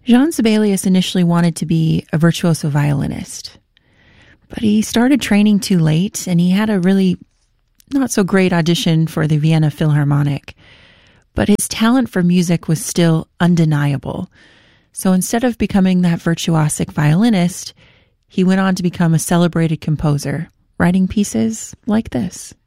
Jean Sibelius initially wanted to be a virtuoso violinist, but he started training too late, and he had a really not so great audition for the Vienna Philharmonic. But his talent for music was still undeniable. So instead of becoming that virtuosic violinist, he went on to become a celebrated composer, writing pieces like this.